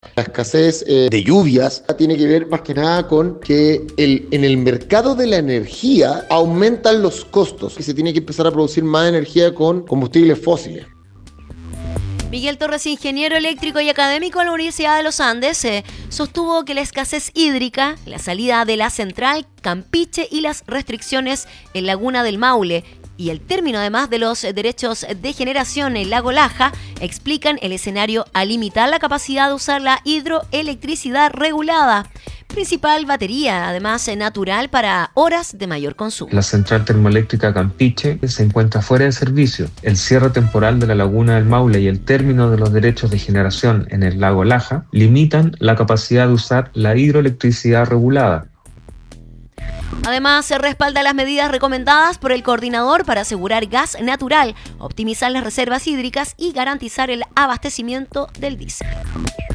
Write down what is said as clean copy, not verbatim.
La escasez de lluvias tiene que ver más que nada con que en el mercado de la energía aumentan los costos y se tiene que empezar a producir más energía con combustibles fósiles. Miguel Torres, ingeniero eléctrico y académico de la Universidad de los Andes, sostuvo que la escasez hídrica, la salida de la central Campiche y las restricciones en Laguna del Maule y el término además de los derechos de generación en Lago Laja explican el escenario a limitar la capacidad de usar la hidroelectricidad regulada, principal batería, además natural para horas de mayor consumo. La central termoeléctrica Campiche se encuentra fuera de servicio. El cierre temporal de la Laguna del Maule y el término de los derechos de generación en el lago Laja limitan la capacidad de usar la hidroelectricidad regulada. Además, se respalda las medidas recomendadas por el coordinador para asegurar gas natural, optimizar las reservas hídricas y garantizar el abastecimiento del diésel.